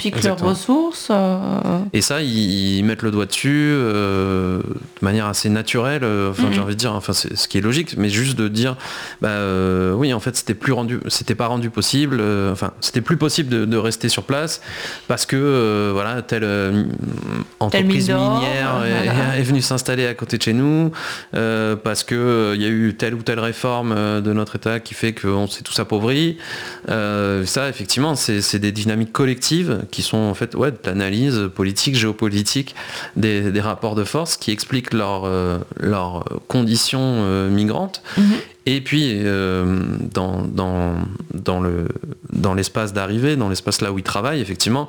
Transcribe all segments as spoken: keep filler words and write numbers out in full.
diversifiquent leurs ressources. Euh... Et ça, ils, ils mettent le doigt dessus euh, de manière assez naturelle. Euh, enfin, mm-hmm. j'ai envie de dire, enfin, c'est ce qui est logique, mais juste de dire, bah euh, oui, en fait, c'était plus rendu, c'était pas rendu possible. Euh, enfin, c'était plus possible de, de rester sur place parce que euh, voilà, telle euh, entreprise minière est, voilà. est venue s'installer à côté de chez nous, euh, parce que il euh, y a eu telle ou telle réforme euh, de notre État qui fait qu'on s'est tous appauvris. Euh, ça, effectivement, c'est, c'est des dynamiques collectives qui sont en fait ouais, de l'analyse politique, géopolitique des, des rapports de force qui expliquent leurs euh, leur conditions euh, migrantes. Mm-hmm. Et puis, euh, dans, dans, dans, le, dans l'espace d'arrivée, dans l'espace là où ils travaillent, effectivement,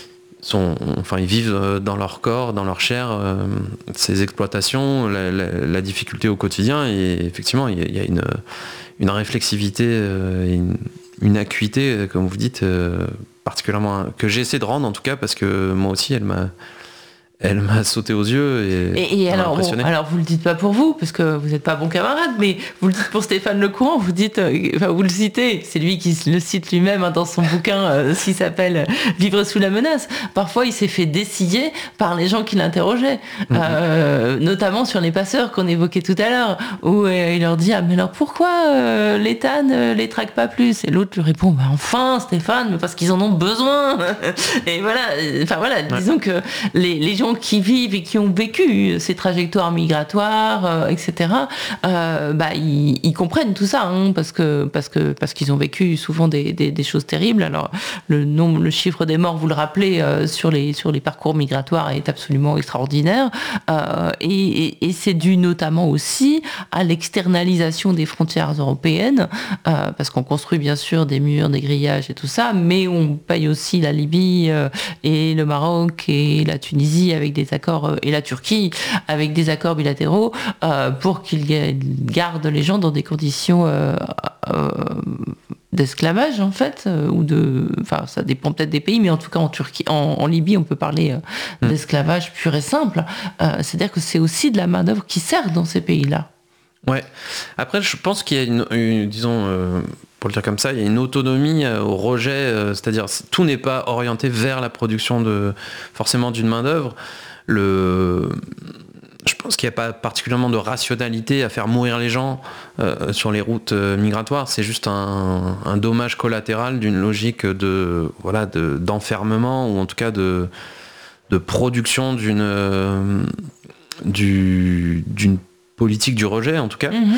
sont, enfin, ils vivent dans leur corps, dans leur chair, euh, ces exploitations, la, la, la difficulté au quotidien. Et effectivement, il y, y a une, une réflexivité, euh, une, une acuité, comme vous dites, euh, particulièrement, que j'ai essayé de rendre en tout cas, parce que moi aussi, elle m'a... Elle m'a sauté aux yeux et, et, et alors, bon, alors vous le dites pas pour vous parce que vous n'êtes pas bon camarade, mais vous le dites pour Stéphane Lecourant. Vous dites, euh, enfin vous le citez, c'est lui qui le cite lui-même hein, dans son bouquin euh, qui s'appelle Vivre sous la menace. Parfois, il s'est fait dessiller par les gens qui l'interrogeaient, mm-hmm. euh, notamment sur les passeurs qu'on évoquait tout à l'heure, où euh, il leur dit ah mais alors pourquoi euh, l'État ne les traque pas plus? Et l'autre lui répond bah enfin Stéphane, mais parce qu'ils en ont besoin. Et voilà, enfin voilà, ouais. disons que les, les gens qui vivent et qui ont vécu ces trajectoires migratoires, euh, et cetera, euh, bah, ils, ils comprennent tout ça, hein, parce que parce que parce qu'ils ont vécu souvent des, des, des choses terribles. Alors le nombre, le chiffre des morts, vous le rappelez, euh, sur les sur les parcours migratoires est absolument extraordinaire, euh, et, et, et c'est dû notamment aussi à l'externalisation des frontières européennes, euh, parce qu'on construit bien sûr des murs, des grillages et tout ça, mais on paye aussi la Libye euh, et le Maroc et la Tunisie avec des accords, et la Turquie avec des accords bilatéraux euh, pour qu'ils gardent les gens dans des conditions euh, euh, d'esclavage en fait, euh, ou de, enfin ça dépend peut-être des pays, mais en tout cas en Turquie, en, en Libye, on peut parler euh, d'esclavage pur et simple. Euh, c'est-à-dire que c'est aussi de la main d'œuvre qui sert dans ces pays-là. Ouais. Après, je pense qu'il y a une, une disons. Euh... pour le dire comme ça, il y a une autonomie au rejet, euh, c'est-à-dire tout n'est pas orienté vers la production de forcément d'une main-d'œuvre. Le... Je pense qu'il n'y a pas particulièrement de rationalité à faire mourir les gens euh, sur les routes euh, migratoires. C'est juste un, un dommage collatéral d'une logique de, voilà, de, d'enfermement ou en tout cas de, de production d'une, euh, du, d'une politique du rejet en tout cas. Mmh.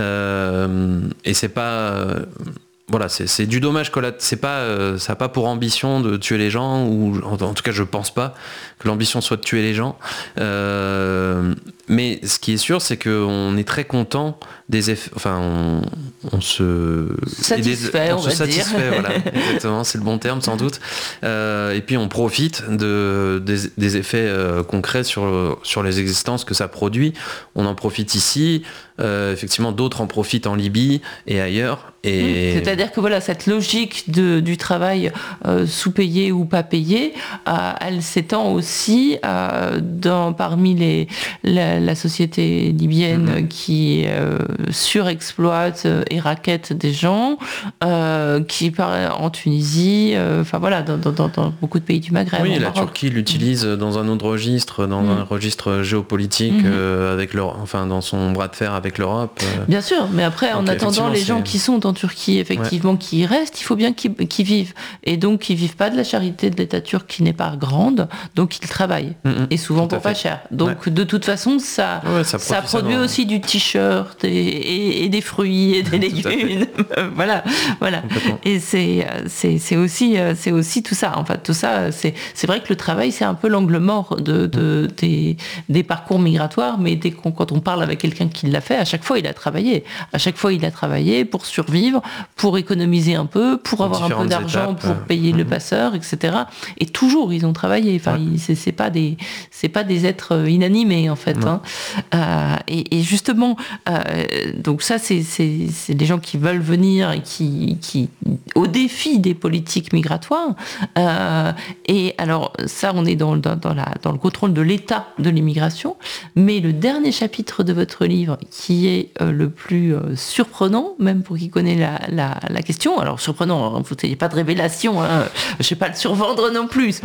Euh, et c'est pas... Euh, Voilà, c'est, c'est du dommage collatéral. C'est pas, euh, ça n'a pas pour ambition de tuer les gens, ou en, en tout cas, je pense pas que l'ambition soit de tuer les gens. Euh, mais ce qui est sûr, c'est qu'on est très content des effets. Enfin, on, on se satisfait, des, on, on se va satisfait, dire. voilà, exactement, c'est le bon terme sans doute. Euh, et puis on profite de des, des effets euh, concrets sur sur les existences que ça produit. On en profite ici. Euh, effectivement, d'autres en profitent en Libye et ailleurs. Et... C'est-à-dire que voilà, cette logique de, du travail euh, sous-payé ou pas payé, euh, elle s'étend aussi euh, dans, parmi les, la, la société libyenne mm-hmm. qui euh, surexploite et raquette des gens, euh, qui part en Tunisie, enfin euh, voilà, dans, dans, dans beaucoup de pays du Maghreb. Oui, la Maroc. Turquie l'utilise mm-hmm. dans un autre registre, dans mm-hmm. un registre géopolitique, mm-hmm. euh, avec leur, enfin dans son bras de fer avec l'Europe. Euh... Bien sûr, mais après, en okay, attendant, les gens qui sont en Turquie, effectivement, ouais. qui y restent, il faut bien qu'ils, qu'ils vivent. Et donc, ils vivent pas de la charité de l'État turc qui n'est pas grande, donc ils travaillent. Mm-hmm. Et souvent pour pas cher. Donc, ouais. de toute façon, ça, ouais, ça, ça produit ça aussi du t-shirt et, et, et des fruits et des légumes. voilà, voilà. Et c'est, c'est, c'est, aussi, c'est aussi tout ça. En fait, tout ça, c'est, c'est vrai que le travail, c'est un peu l'angle mort de, de, mm. des, des parcours migratoires, mais dès qu'on, quand on parle avec quelqu'un qui l'a fait, à chaque fois, il a travaillé. À chaque fois, il a travaillé pour survivre, pour économiser un peu, pour avoir un peu d'argent, étapes, pour payer euh... le passeur, et cetera. Et toujours, ils ont travaillé. Enfin, ouais. ils, c'est, c'est pas des, c'est pas des êtres inanimés, en fait. Hein. Euh, et, et justement, euh, donc ça, c'est, c'est, c'est des gens qui veulent venir et qui, qui au défi des politiques migratoires. Euh, et alors, ça, on est dans, dans, dans, la, dans le contrôle de l'état de l'immigration. Mais le dernier chapitre de votre livre, qui est euh, le plus euh, surprenant, même pour qui connaît la, la, la question. Alors, surprenant, hein, vous n'ayez pas de révélation, hein, je ne vais pas le survendre non plus.